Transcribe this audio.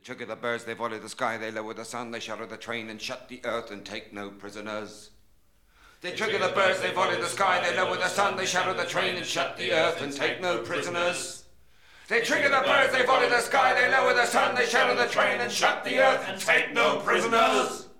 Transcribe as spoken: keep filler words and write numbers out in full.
trigger the birds, they volley the sky, they lower the sun, they shatter the train and shut the earth and take no prisoners. They trigger the birds, they volley the sky, they lower the sun, they shatter the train and shut the earth and take no prisoners. They trigger the birds, they volley the sky, they lower the sun, they shatter the train and shut the earth and take no prisoners.